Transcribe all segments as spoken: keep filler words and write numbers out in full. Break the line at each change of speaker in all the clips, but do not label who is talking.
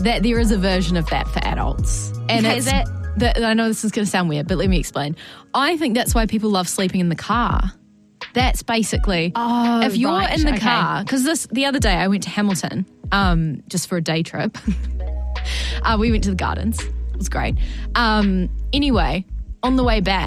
that there is a version of that for adults. And
Okay,
it's,
that-
that, I know this is going to sound weird, but let me explain. I think that's why people love sleeping in the car. That's basically,
Oh,
if you're
right,
in the
okay.
car, because this the other day I went to Hamilton um, just for a day trip. uh, we went to the gardens. It was great. Um, anyway, on the way back,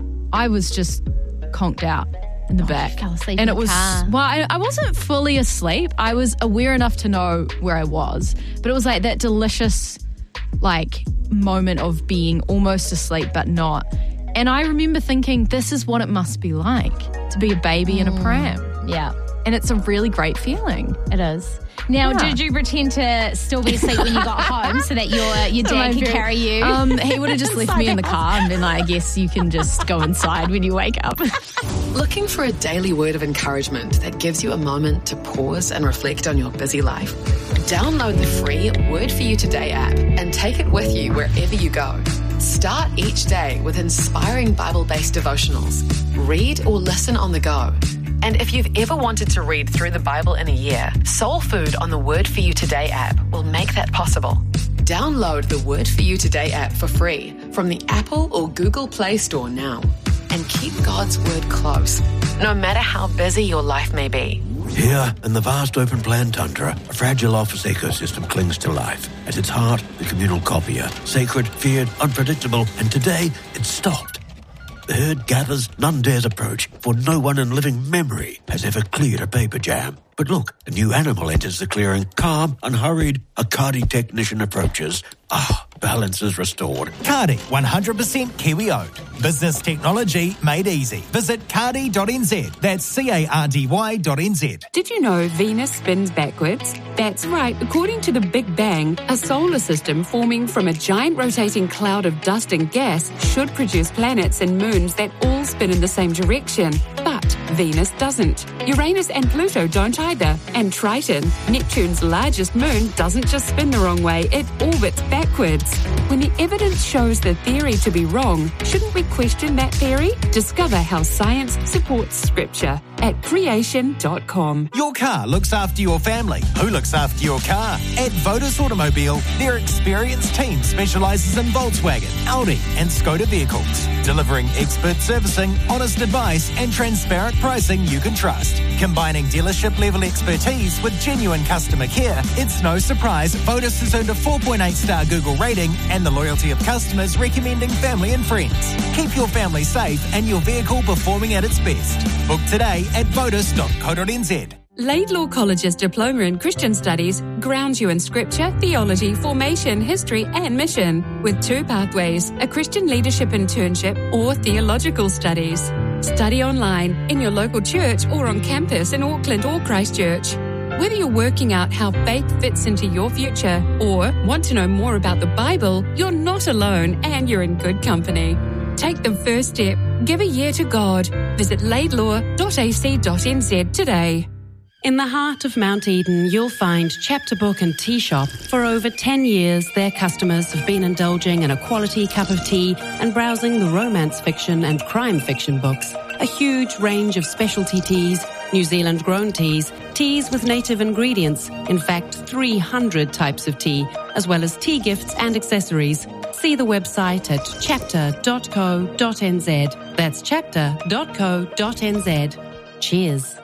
I was just conked out in the
Oh,
back.
you fell asleep
and
in
it
the
was,
car.
well, I, I wasn't fully asleep. I was aware enough to know where I was, but it was like that delicious, like, moment of being almost asleep but not. And I remember thinking, this is what it must be like to be a baby in a pram.
Yeah,
And it's a really great feeling.
it is. Now,
Yeah.
did you pretend to still be asleep when you got home so that your your dad
My
could
very-
carry you?
Um, he would have just left me in the
Inside the
car and been like, I guess you can just go inside when you wake up.
Looking for a daily word of encouragement that gives you a moment to pause and reflect on your busy life? Download the free Word For You Today app and take it with you wherever you go. Start each day with inspiring Bible-based devotionals. Read or listen on the go. And if you've ever wanted to read through the Bible in a year, Soul Food on the Word For You Today app will make that possible. Download the Word For You Today app for free from the Apple or Google Play Store now. And keep God's Word close, no matter how busy your life may be.
Here, in the vast open-plan tundra, a fragile office ecosystem clings to life. At its heart, the communal copier. Sacred, feared, unpredictable, and today, it's stopped. The herd gathers, none dares approach, for no one in living memory has ever cleared a paper jam. But look, a new animal enters the clearing, calm, unhurried. A Cardi technician approaches. Ah, balance is restored.
Cardi, one hundred percent Kiwi owned. Business technology made easy. Visit cardi dot n z. That's C A R D Y dot N Z.
Did you know Venus spins backwards? That's right. According to the Big Bang, a solar system forming from a giant rotating cloud of dust and gas should produce planets and moons that all spin in the same direction. But Venus doesn't. Uranus and Pluto don't either. And Triton, Neptune's largest moon, doesn't just spin the wrong way, it orbits backwards. When the evidence shows the theory to be wrong, shouldn't we question that theory? Discover how science supports scripture at creation dot com.
Your car looks after your family. Who looks after your car? At Votus Automobile, their experienced team specialises in Volkswagen, Audi and Skoda vehicles, delivering expert servicing, honest advice and transparent pricing you can trust. Combining dealership-level expertise with genuine customer care, it's no surprise Votus has earned a four point eight star Google rating and the loyalty of customers recommending family and friends. Keep your family safe and your vehicle performing at its best. Book today at votus dot co dot n z.
Laidlaw College's Diploma in Christian Studies grounds you in scripture, theology, formation, history and mission with two pathways, a Christian leadership internship or theological studies. Study online, in your local church or on campus in Auckland or Christchurch. Whether you're working out how faith fits into your future or want to know more about the Bible, you're not alone and you're in good company. Take the first step. Give a year to God. Visit laidlaw dot a c dot n z today.
In the heart of Mount Eden, you'll find Chapter Book and Tea Shop. For over ten years, their customers have been indulging in a quality cup of tea and browsing the romance fiction and crime fiction books. A huge range of specialty teas, New Zealand grown teas, teas with native ingredients, in fact three hundred types of tea, as well as tea gifts and accessories. See the website at chapter dot co dot n z. That's chapter dot co dot n z. Cheers.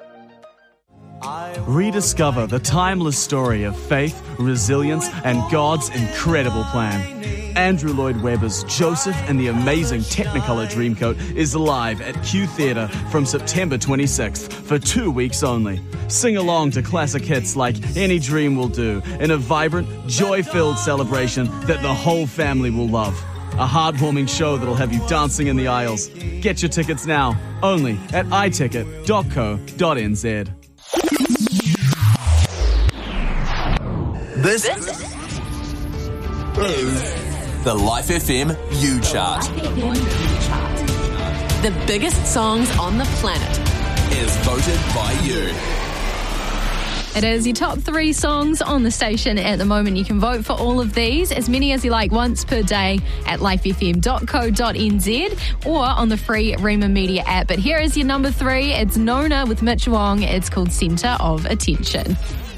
Rediscover the timeless story of faith, resilience, and God's incredible plan. Andrew Lloyd Webber's Joseph and the Amazing Technicolor Dreamcoat is live at Q Theatre from September twenty-sixth for two weeks only. Sing along to classic hits like Any Dream Will Do in a vibrant, joy-filled celebration that the whole family will love. A heartwarming show that'll have you dancing in the aisles. Get your tickets now, only at i ticket dot co dot n z.
This is the Life F M U Chart.
The biggest songs on the planet
is voted by you.
It is your top three songs on the station at the moment. You can vote for all of these, as many as you like, once per day at life f m dot co dot n z or on the free Rima Media app. But here is your number three. It's Nona with Mitch Wong. It's called Centre of Attention.